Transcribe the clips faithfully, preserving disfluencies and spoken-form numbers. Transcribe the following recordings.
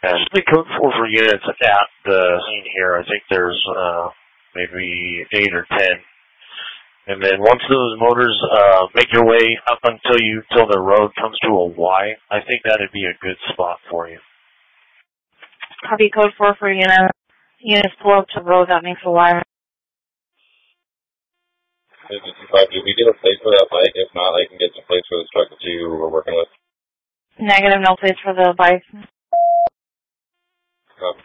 And the code four for units at the scene here, I think there's uh, maybe eight or ten. And then once those motors uh, make your way up until you till the road comes to a Y, I think that'd be a good spot for you. Copy code four for unit. Units pull up to the road that makes a Y. Did we get a place for that bike? If not, I can get some place for the truck that you were working with. Negative, no place for the bike. Copy.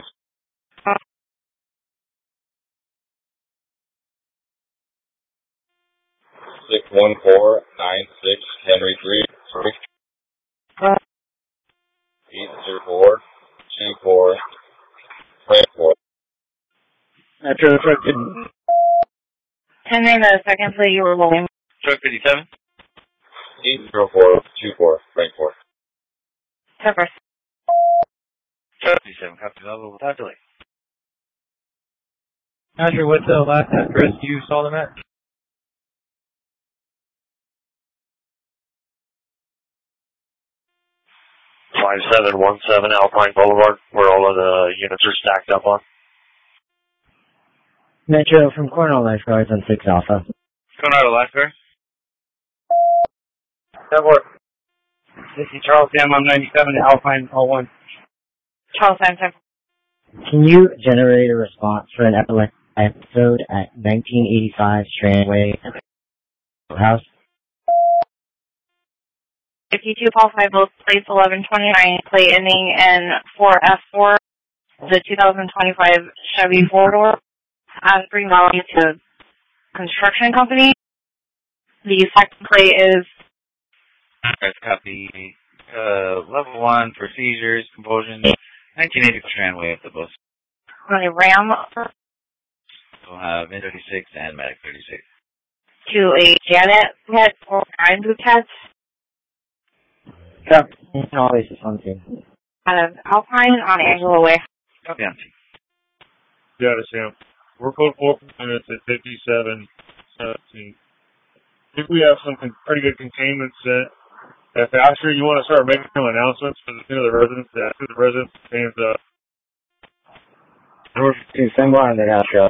Six one four nine six Henry Street. Sorry. Uh, Eight zero four two four three four. Metro truck fifty. Ten name the second plate you were rolling. Truck fifty-seven. Eight zero four two four three four. Pepper. Truck fifty-seven. Copy level without delay. Asher, what's the last address you saw them at? five seven one seven Alpine Boulevard, where all of the units are stacked up on. Metro from Coronado Lifeguards on six Alpha. Coronado Lifeguards. That work. This is Charles Dam on ninety-seven Alpine oh one. Charles Sampson. Can you generate a response for an epileptic episode at nineteen eighty-five Strandway House? fifty-two Paul five, both plates eleven twenty-nine, plate ending in four F four, the two thousand twenty-five Chevy four-door, as bring value to construction company. The second plate is... Alright, copy. Uh, level one for seizures, convulsions, nineteen eighty Strandway at the bus. On a Ram We'll have N thirty-six and Medic thirty-six. to a Janet pet or nine boot cats Copy. Always is on two. out of Alpine on Angela Way. Copy on two. Got it, Sam. We're code four minutes at fifty-seven seventeen. I think we have some con- pretty good containment set. If after you want to start making some announcements for the, you know, the residents, after the residents stands up. Number fifteen, stand by on the Astro.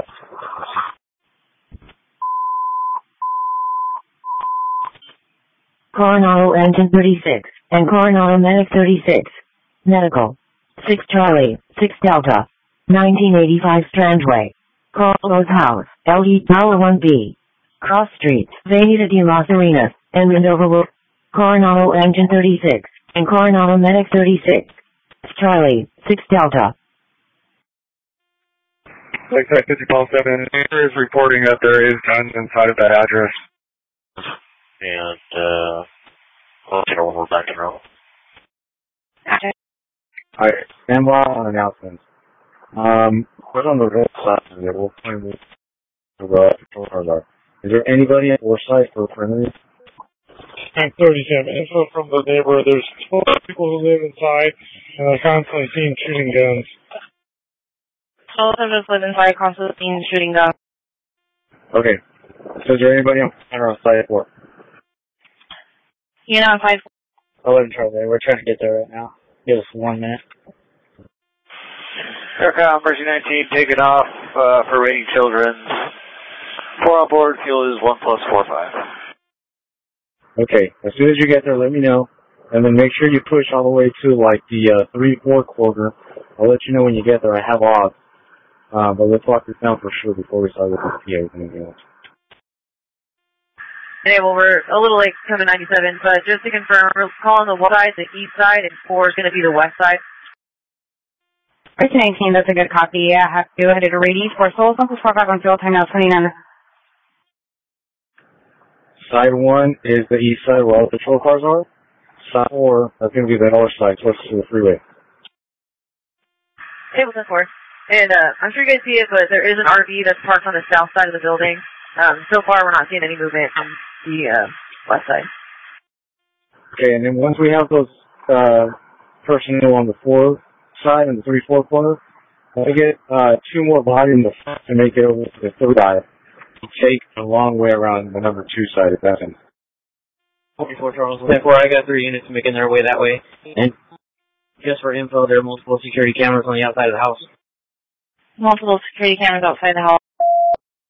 Coronado Engine thirty-six and Coronado Medic thirty-six. Medical. six Charlie, six Delta. nineteen eighty-five Strandway. Carlos House, L E Tower one B. Cross Streets, Avenida de las Arenas, and Wendover. Coronado Engine thirty-six and Coronado Medic thirty-six. Charlie, six Delta. Lakeside fifty Paul seven is reporting that there is guns inside of that address. And, uh, well, you know, when we're back in row. Alright, stand by on announcements. Um, put on the red side there, we'll find the, the uh, control cars are. Is there anybody at Forsyth for perimeter? Tank thirty-seven, info from the neighborhood. There's four people who live inside and are constantly seeing shooting guns. Both of us live inside, constantly being shooting guns. Okay. So is there anybody on camera on site for? You know, five. eleven Charlie, we're trying to get there right now. Give us one minute. Aircraft Mercy nineteen taking off uh, for Radiant Children. Four on board, fuel is one plus four five. Okay, as soon as you get there, let me know. And then make sure you push all the way to like the uh, three four quarter. I'll let you know when you get there. I have odds. Uh, but let's lock this down for sure before we start with the P As and everything else. Okay, well, we're a little late coming ninety-seven, but just to confirm, we're calling the west side, the east side, and four is going to be the west side. Mercy nineteen, that's a good copy. Yeah, I have to go ahead to Radiant for Soul Sample four five on fuel time now twenty-nine. Side one is the east side where all the patrol cars are. Side four, that's going to be the north side, close to the freeway. Hey, what's that for? And uh, I'm sure you guys see it, but there is an R V that's parked on the south side of the building. Um, so far, we're not seeing any movement from the uh, west side. Okay, and then once we have those uh, personnel on the four side and the three four corner, I get uh, two more bodies in the front to make it over to the third side. Take a long way around the number two side if that's in. forty-four Charles, ten four, I got three units making their way that way. And Just for info, there are multiple security cameras on the outside of the house. Multiple security cameras outside the house.